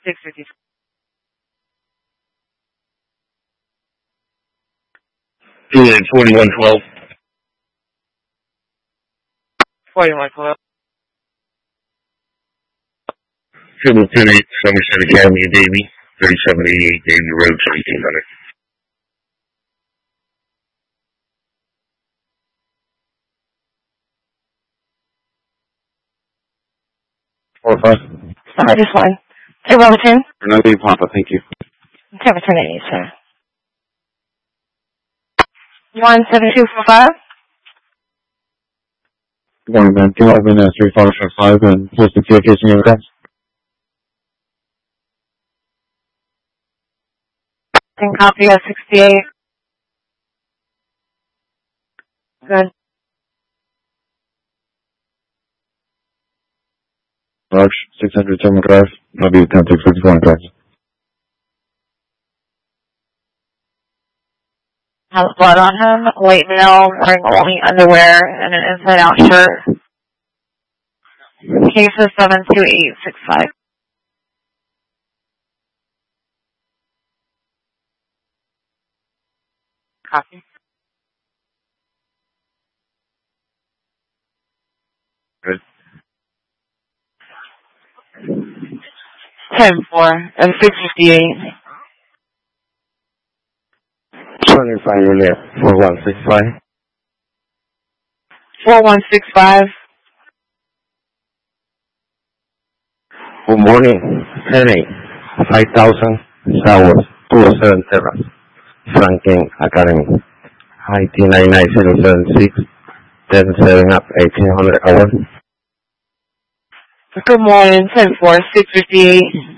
650. 4112. 4112. Triple 108, Somerset Academy of Davie, 3788 Davie Road, 1700. I just one. Hey, Robertson. Another Papa, thank you. Okay, return it, sir. 17245. Good morning, man. Can you open 3555 and post the communication unit guys? And copy of 68. Good. March 600 Terminal Drive. That'll be 10651 guys. Has blood on him, white male, wearing only underwear and an inside-out shirt. Case is 72865. Copy. Good. 10-4 and 658. 205 unit, 4165. 4165. Good morning, 108, 5000 South 207 Terrace, Franklin Academy. IT 99076, 107 up, 1800 hours. Good morning, 10-4, 658.